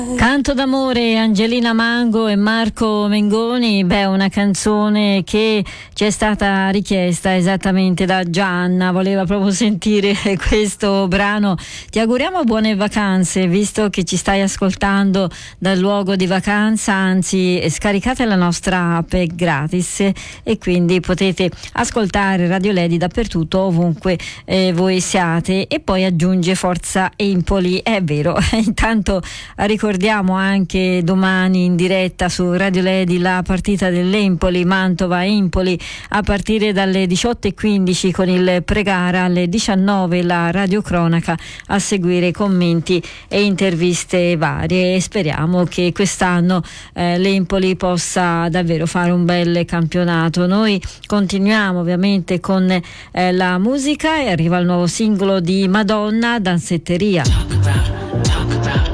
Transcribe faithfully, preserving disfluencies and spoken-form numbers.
Canto d'amore, Angelina Mango e Marco Mengoni. Beh, una canzone che ci è stata richiesta esattamente da Gianna, voleva proprio sentire questo brano. Ti auguriamo buone vacanze, visto che ci stai ascoltando dal luogo di vacanza, anzi scaricate la nostra app, è gratis e quindi potete ascoltare Radio Lady dappertutto, ovunque eh, voi siate. E poi aggiunge Forza Empoli, è vero. Intanto ricordiamo anche domani in diretta su Radio Lady la partita dell'Empoli, Mantova-Empoli, a partire dalle diciotto e quindici con il pre-gara, alle diciannove la radiocronaca, a seguire commenti e interviste varie. E speriamo che quest'anno eh, l'Empoli possa davvero fare un bel campionato. Noi continuiamo ovviamente con eh, la musica e arriva il nuovo singolo di Madonna, Danzetteria.